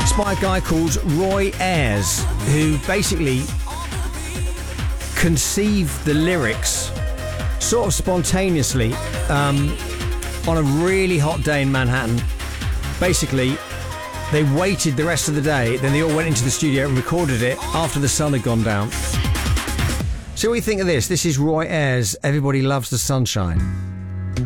It's by a guy called Roy Ayers, who basically conceived the lyrics sort of spontaneously on a really hot day in Manhattan. Basically, they waited the rest of the day, then they all went into the studio and recorded it after the sun had gone down. So what do you think of this? This is Roy Ayers, Everybody Loves the Sunshine.